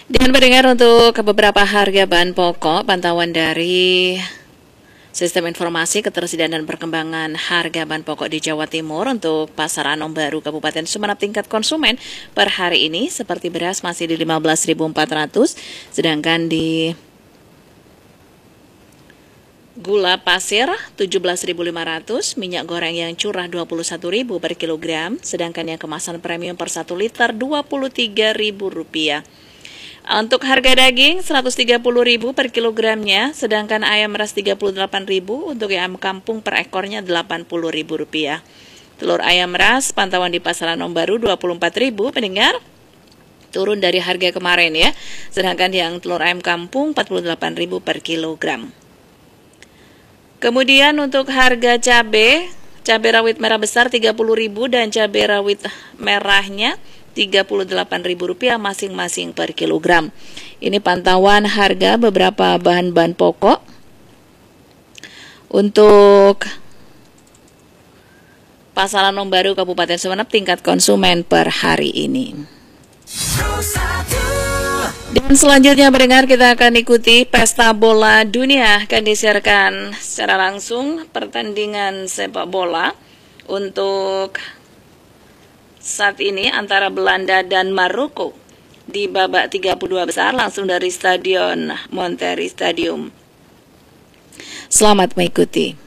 Dan pendengar, untuk beberapa harga bahan pokok, pantauan dari Sistem Informasi Ketersediaan dan Perkembangan Harga Bahan Pokok di Jawa Timur untuk Pasar Anom Baru Kabupaten Sumeneb tingkat konsumen per hari ini seperti beras masih di 15.400, sedangkan di gula pasir 17.500, minyak goreng yang curah 21.000 per kilogram, sedangkan yang kemasan premium per 1 liter Rp23.000. Untuk harga daging 130.000 per kilogramnya, sedangkan ayam ras 38.000, untuk ayam kampung per ekornya Rp80.000. Telur ayam ras pantauan di Pasar Anom Baru 24.000, pendengar, turun dari harga kemarin ya. Sedangkan yang telur ayam kampung 48.000 per kilogram. Kemudian untuk harga cabai rawit merah besar 30.000 dan cabai rawit merahnya Rp38.000 masing-masing per kilogram. Ini pantauan harga beberapa bahan-bahan pokok untuk Pasar Anom Baru Kabupaten Sumeneb tingkat konsumen per hari ini. Dan selanjutnya pendengar, kita akan ikuti Pesta Bola Dunia. Akan disiarkan secara langsung pertandingan sepak bola untuk saat ini antara Belanda dan Maroko di babak 32 besar langsung dari Stadion Monterrey Stadium. Selamat mengikuti.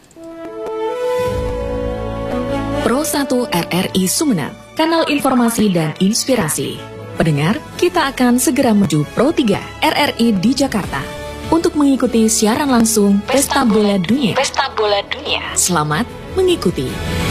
Pro 1 RRI Sumeneb, kanal informasi dan inspirasi. Pendengar, kita akan segera menuju Pro 3 RRI di Jakarta untuk mengikuti siaran langsung Pesta Bola Dunia. Selamat mengikuti.